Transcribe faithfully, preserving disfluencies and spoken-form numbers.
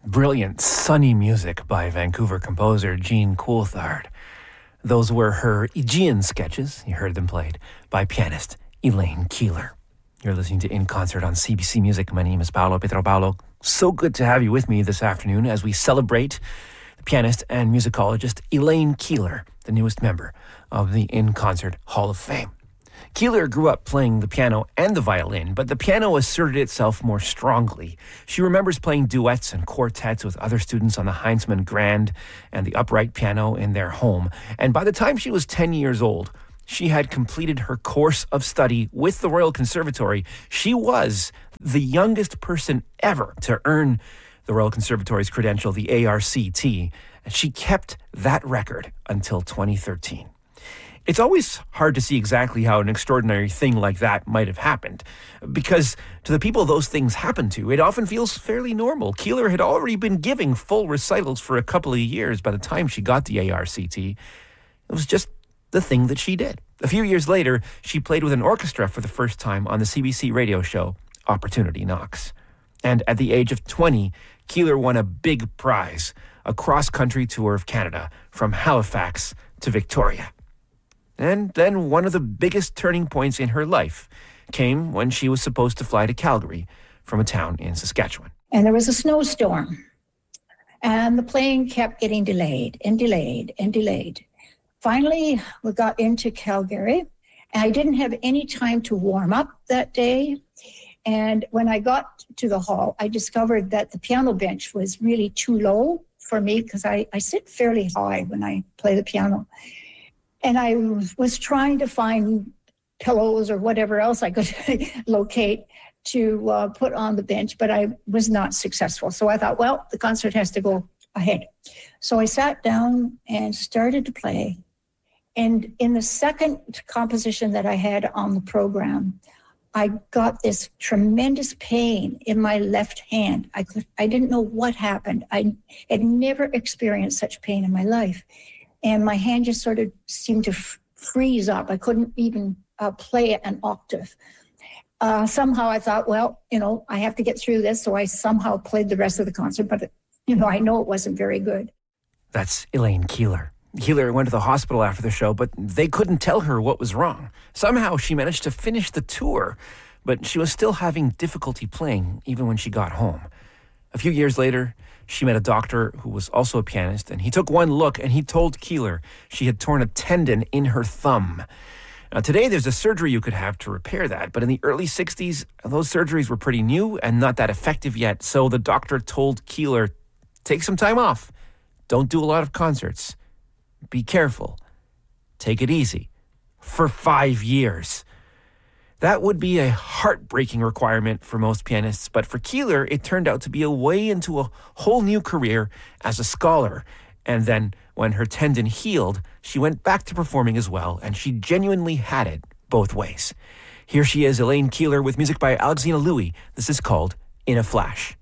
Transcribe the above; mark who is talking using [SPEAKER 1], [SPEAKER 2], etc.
[SPEAKER 1] Brilliant, sunny music by Vancouver composer Jean Coulthard. Those were her Aegean sketches. You heard them played by pianist Elaine Keeler. You're listening to In Concert on C B C Music. My name is Paolo Pietropaolo. So good to have you with me this afternoon as we celebrate the pianist and musicologist Elaine Keeler, the newest member of the In Concert Hall of Fame. Keeler grew up playing the piano and the violin, but the piano asserted itself more strongly. She remembers playing duets and quartets with other students on the Heinzmann Grand and the upright piano in their home. And by the time she was ten years old, she had completed her course of study with the Royal Conservatory. She was the youngest person ever to earn the Royal Conservatory's credential, the A R C T, and she kept that record until twenty thirteen. It's always hard to see exactly how an extraordinary thing like that might have happened, because to the people those things happen to, it often feels fairly normal. Keeler had already been giving full recitals for a couple of years by the time she got the A R C T. It was just the thing that she did. A few years later, she played with an orchestra for the first time on the C B C radio show Opportunity Knocks. And at the age of twenty, Keeler won a big prize, a cross-country tour of Canada from Halifax to Victoria. And then one of the biggest turning points in her life came when she was supposed to fly to Calgary from a town in Saskatchewan.
[SPEAKER 2] And there was a snowstorm, and the plane kept getting delayed and delayed and delayed. Finally, we got into Calgary, and I didn't have any time to warm up that day. And when I got to the hall, I discovered that the piano bench was really too low for me because I, I sit fairly high when I play the piano. And I was trying to find pillows or whatever else I could locate to uh, put on the bench, but I was not successful. So I thought, well, the concert has to go ahead. So I sat down and started to play. And in the second composition that I had on the program, I got this tremendous pain in my left hand. I could, I didn't know what happened. I had never experienced such pain in my life. And my hand just sort of seemed to f- freeze up. I couldn't even uh, play an octave. Uh, somehow I thought, well, you know, I have to get through this. So I somehow played the rest of the concert. But, you know, I know it wasn't very good.
[SPEAKER 1] That's Elaine Keeler. Keeler went to the hospital after the show, but they couldn't tell her what was wrong. Somehow she managed to finish the tour, but she was still having difficulty playing even when she got home. A few years later, she met a doctor who was also a pianist, and he took one look and he told Keeler she had torn a tendon in her thumb. Now, today there's a surgery you could have to repair that, but in the early sixties, those surgeries were pretty new and not that effective yet, so the doctor told Keeler, take some time off. Don't do a lot of concerts. Be careful. Take it easy. For five years. That would be a heartbreaking requirement for most pianists, but for Keeler, it turned out to be a way into a whole new career as a scholar. And then, when her tendon healed, she went back to performing as well, and she genuinely had it both ways. Here she is, Elaine Keeler, with music by Alexina Louie. This is called In a Flash.